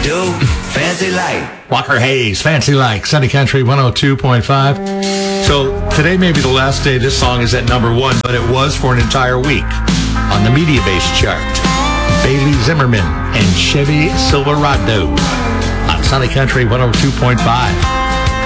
do, fancy like. Walker Hayes, Fancy Like, Sunny Country 102.5. So today may be the last day this song is at number 1, but it was for an entire week on the Media Base chart. Bailey Zimmerman and Chevy Silverado on Sunny Country 102.5.